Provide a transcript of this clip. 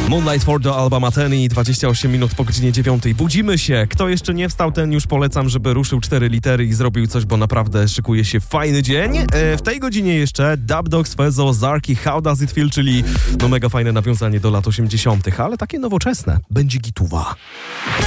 Moonlight for the Alba Mateni, 28 minut po godzinie 9. Budzimy się. Kto jeszcze nie wstał, ten już polecam, żeby ruszył 4 litery i zrobił coś, bo naprawdę szykuje się fajny dzień. W tej godzinie jeszcze Dub Dogs, Fezo, Zarki, How Does It Feel, czyli mega fajne nawiązanie do lat 80., ale takie nowoczesne. Będzie gituwa.